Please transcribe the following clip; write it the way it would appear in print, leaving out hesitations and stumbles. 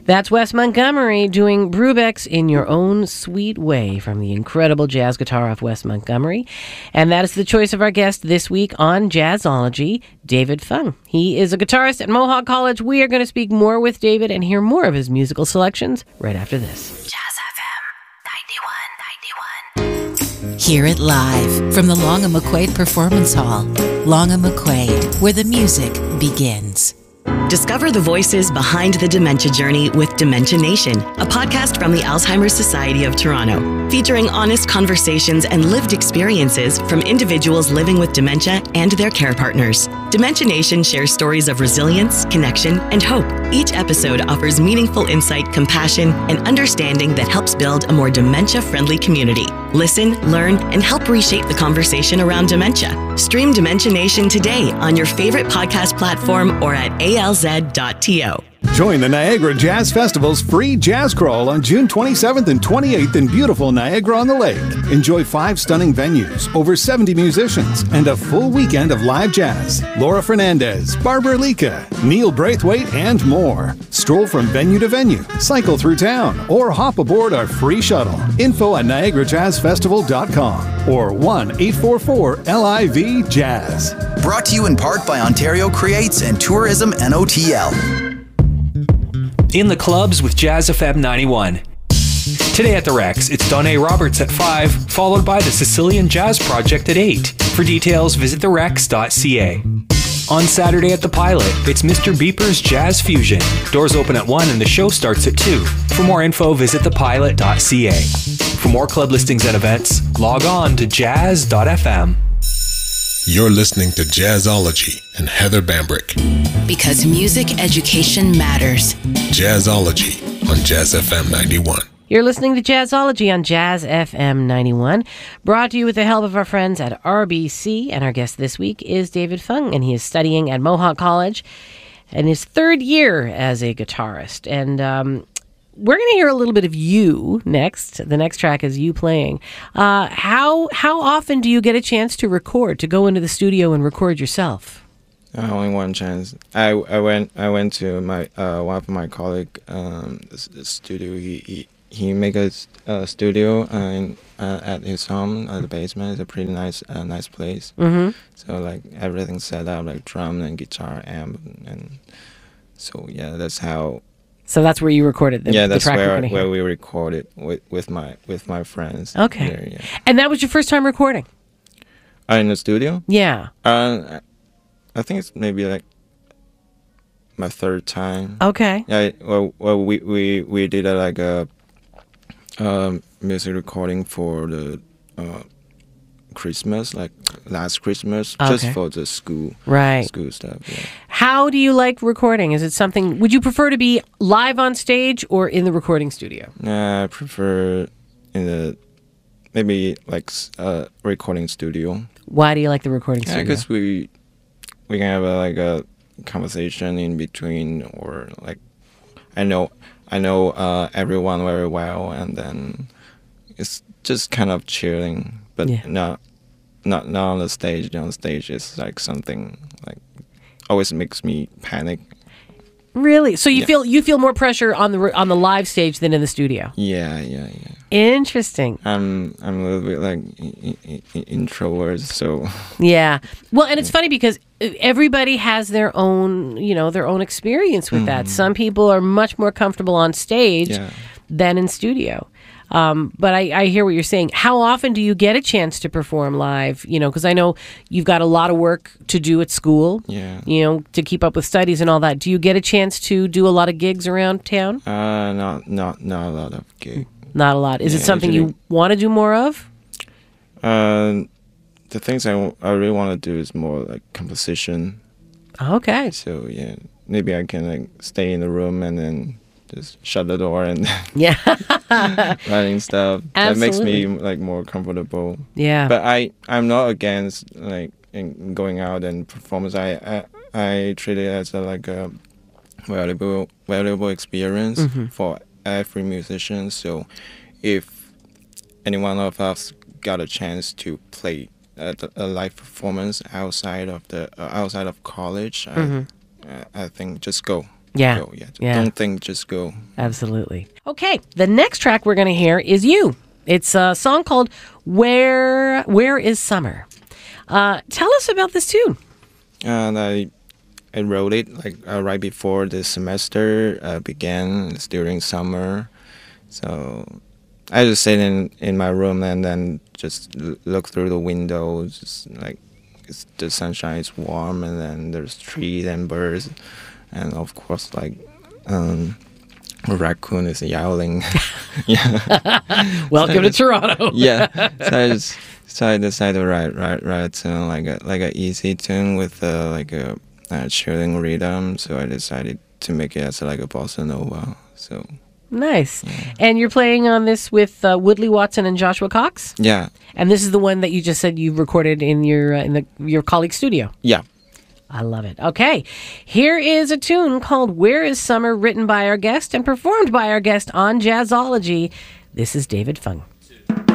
That's Wes Montgomery doing Brubeck's In Your Own Sweet Way from the incredible jazz guitar of Wes Montgomery. And that is the choice of our guest this week on Jazzology, David Fung. He is a guitarist at Mohawk College. We are going to speak more with David and hear more of his musical selections right after this. Jazz FM 91.91. Hear it live from the Longham McQuaid Performance Hall. Longham McQuaid, where the music begins. Discover the voices behind the dementia journey with Dementia Nation, a podcast from the Alzheimer's Society of Toronto, featuring honest conversations and lived experiences from individuals living with dementia and their care partners. Dementia Nation shares stories of resilience, connection, and hope. Each episode offers meaningful insight, compassion, and understanding that helps build a more dementia-friendly community. Listen, learn, and help reshape the conversation around dementia. Stream Dementia Nation today on your favorite podcast platform or at alz.to. Join the Niagara Jazz Festival's free jazz crawl on June 27th and 28th in beautiful Niagara-on-the-Lake. Enjoy 5 stunning venues, over 70 musicians, and a full weekend of live jazz. Laura Fernandez, Barbara Lika, Neil Braithwaite, and more. Stroll from venue to venue, cycle through town, or hop aboard our free shuttle. Info at NiagaraJazzFestival.com or 1-844-LIV-JAZZ. Brought to you in part by Ontario Creates and Tourism NOTL. In the clubs with Jazz FM 91. Today at the Rex, it's Donné Roberts at 5, followed by the Sicilian Jazz Project at 8. For details, visit therex.ca. On Saturday at the Pilot, it's Mr. Beeper's Jazz Fusion. Doors open at 1 and the show starts at 2. For more info, visit thepilot.ca. For more club listings and events, log on to jazz.fm. You're listening to Jazzology and Heather Bambrick. Because music education matters. Jazzology on Jazz FM 91. You're listening to Jazzology on Jazz FM 91, brought to you with the help of our friends at RBC. And our guest this week is David Fung, and he is studying at Mohawk College in his 3rd year as a guitarist. And we're going to hear a little bit of you next. The next track is you playing. How often do you get a chance to record, to go into the studio and record yourself? Only one chance. I went to my one of my colleague studio. He make a studio at his home at the basement. It's a pretty nice place. Mm-hmm. So like everything's set up, like drum and guitar amp, and so yeah, that's how. So that's where you recorded the that's track where we recorded with my friends. Okay. There, yeah. And that was your first time recording? In the studio? Yeah. I think it's maybe like my 3rd time. Okay. Yeah. Well, we did like a music recording for the Christmas, like last Christmas, just for the school stuff. Yeah. How do you like recording? Is it something? Would you prefer to be live on stage or in the recording studio? I prefer in the maybe like recording studio. Why do you like the recording studio? Because we can have a conversation in between, or like I know everyone very well, and then it's just kind of chilling, but not on the stage. On the stage, it's like something like always makes me panic. Really? So you feel more pressure on the live stage than in the studio? Yeah. Interesting. I'm a little bit like introvert, so. Yeah. Well, and it's funny because everybody has their own experience with that. Some people are much more comfortable on stage than in studio. But I hear what you're saying. How often do you get a chance to perform live? Because I know you've got a lot of work to do at school. Yeah. To keep up with studies and all that. Do you get a chance to do a lot of gigs around town? Not a lot of gigs. Not a lot. Is it something you want to do more of? The things I really want to do is more like composition. Okay. So yeah, maybe I can like stay in the room and then just shut the door and writing stuff. Absolutely. That makes me like more comfortable. Yeah. But I'm not against like in going out and performance. I treat it as a valuable experience for every musician. So if any one of us got a chance to play a live performance outside of college, I think just go. Yeah. go. Yeah. Yeah. Don't think, just go. Absolutely. Okay, the next track we're going to hear is You. It's a song called Where is Summer? Tell us about this tune. And I wrote it like right before the semester began. It's during summer, so I just sit in my room and then just look through the windows. Just like the sunshine is warm, and then there's trees and birds, and of course like a raccoon is yowling. Yeah. Welcome to Toronto. Yeah. So I decided to write a tune like a easy tune with like a chilling rhythm. So I decided to make it as like a bossa nova. So Nice. And you're playing on this with Woodley Watson and Joshua Cox? yeah, And this is the one that you just said you recorded in your colleague's studio. yeah. I love it. Okay. Here is a tune called Where is Summer, written by our guest and performed by our guest on Jazzology. This is David Fung.